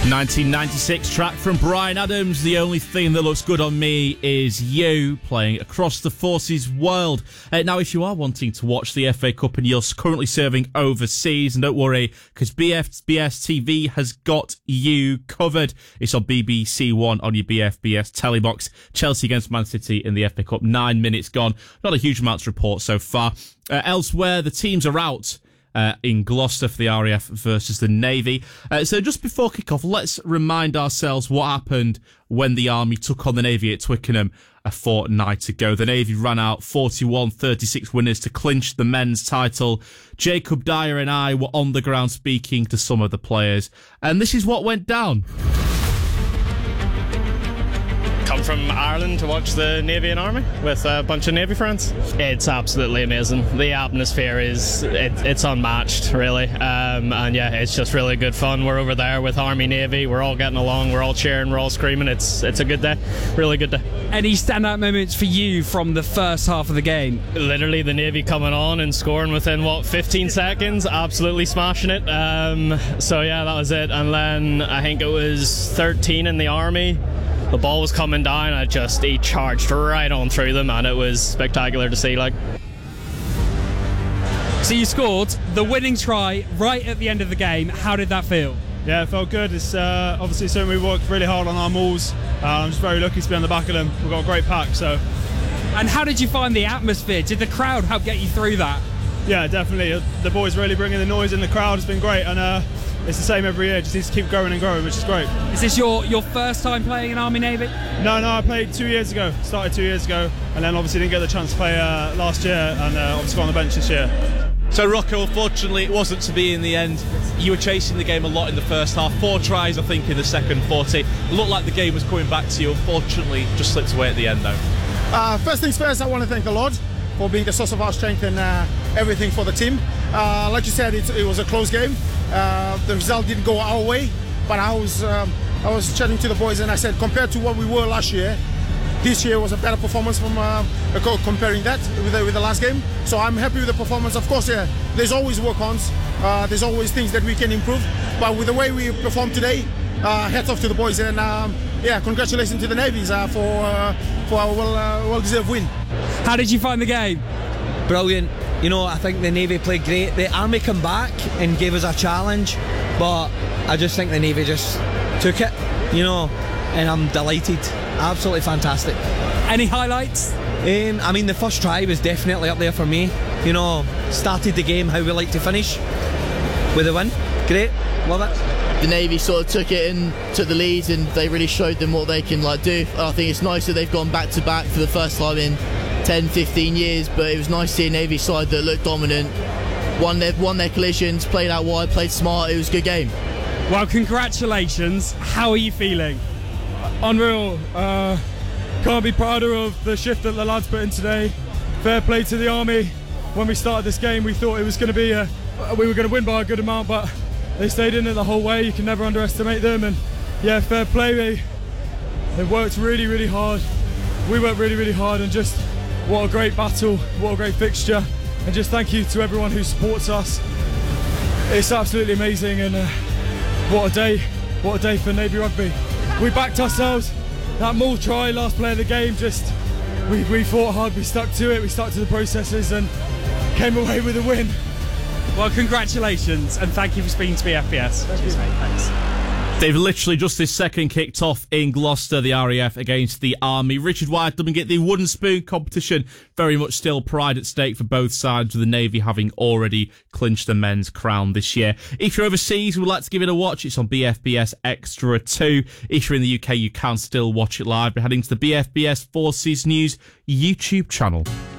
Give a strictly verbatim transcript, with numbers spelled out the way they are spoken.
nineteen ninety-six track from Bryan Adams. The only thing that looks good on me is you, playing across the Forces world. Uh, now, if you are wanting to watch the F A Cup and you're currently serving overseas, and don't worry, because B F B S T V has got you covered. It's on B B C One on your B F B S telly box. Chelsea against Man City in the F A Cup. Nine minutes gone. Not a huge amount to report so far. Uh, elsewhere, the teams are out. Uh, in Gloucester for the R A F versus the Navy. Uh, so just before kick-off, let's remind ourselves what happened when the Army took on the Navy at Twickenham a fortnight ago. The Navy ran out forty-one thirty-six winners to clinch the men's title. Jacob Dyer and I were on the ground speaking to some of the players, and this is what went down. Come from Ireland to watch the Navy and Army with a bunch of Navy friends. It's absolutely amazing. The atmosphere is it, it's unmatched, really, um, and yeah, it's just really good fun. We're over there with Army, Navy. We're all getting along. We're all cheering. We're all screaming. It's it's a good day, really good day. Any standout moments for you from the first half of the game? Literally, the Navy coming on and scoring within what fifteen seconds, absolutely smashing it. Um, so yeah, that was it. And then I think it was thirteen in the Army. The ball was coming down, I just, he charged right on through them, and it was spectacular to see. Like, So you scored the winning try right at the end of the game. How did that feel? Yeah, it felt good. It's uh, obviously something we worked really hard on our mauls. Uh, I'm just very lucky to be on the back of them. We've got a great pack, so. And how did you find the atmosphere? Did the crowd help get you through that? Yeah, definitely. The boys really bringing the noise in the crowd. It's been great, and uh, it's the same every year. Just needs to keep growing and growing, which is great. Is this your, your first time playing in Army Navy? No, no, I played two years ago. Started two years ago, and then obviously didn't get the chance to play uh, last year, and uh, obviously got on the bench this year. So Rocco, unfortunately, it wasn't to be in the end. You were chasing the game a lot in the first half. Four tries, I think, in the second forty. It looked like the game was coming back to you. Unfortunately, just slipped away at the end, though. Uh, first things first, I want to thank the Lord for being the source of our strength and uh, everything for the team. Uh, like you said, it, it was a close game. Uh, the result didn't go our way, but I was um, I was chatting to the boys and I said, compared to what we were last year, this year was a better performance from uh, comparing that with the, with the last game. So I'm happy with the performance. Of course, yeah, there's always work-ons. Uh, there's always things that we can improve. But with the way we performed today, uh, hats off to the boys, and um, yeah, congratulations to the Navies uh, for uh, for our well, uh, well-deserved win. How did you find the game? Brilliant. You know, I think the Navy played great. The Army come back and gave us a challenge, but I just think the Navy just took it, you know, and I'm delighted. Absolutely fantastic. Any highlights? Um, I mean, the first try was definitely up there for me. You know, started the game how we like to finish with a win. Great, love it. The Navy sort of took it and took the lead, and they really showed them what they can like do. I think it's nice that they've gone back to back for the first time in ten, fifteen years, but it was nice to see a Navy side that looked dominant, won their, won their collisions, played out wide, played smart. It was a good game. Well, congratulations. How are you feeling? Unreal. Uh, can't be prouder of the shift that the lads put in today. Fair play to the Army. When we started this game, we thought it was going to be a, we were going to win by a good amount, but they stayed in it the whole way. You can never underestimate them, and yeah, fair play. They, they worked really, really hard. We worked really, really hard, and just what a great battle, what a great fixture, and just thank you to everyone who supports us. It's absolutely amazing, and uh, what a day, what a day for Navy Rugby. We backed ourselves. That maul try, last play of the game, just we, we fought hard, we stuck to it, we stuck to the processes, and came away with a win. Well, congratulations, and thank you for speaking to B F B S. Cheers, mate. Thanks. They've literally just this second kicked off in Gloucester, the R A F against the Army. Richard White doesn't get the wooden spoon competition. Very much still pride at stake for both sides, with the Navy having already clinched the men's crown this year. If you're overseas and would like to give it a watch, it's on B F B S Extra two. If you're in the U K, you can still watch it live by heading to the B F B S Forces News YouTube channel.